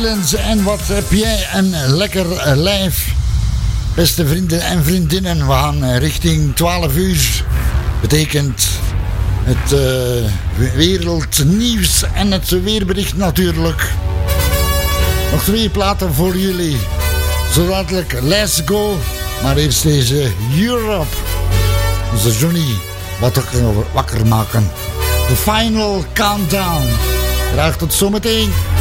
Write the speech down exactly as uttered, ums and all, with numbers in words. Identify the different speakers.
Speaker 1: Nederlands. En wat heb jij een lekker lijf. Beste vrienden en vriendinnen, we gaan richting twaalf uur. Betekent het uh, wereldnieuws en het weerbericht natuurlijk. Nog twee platen voor jullie. Zo dadelijk Let's Go. Maar eerst deze Europe. Onze Johnny, wat ook wakker maken. The Final Countdown. Graag tot zometeen.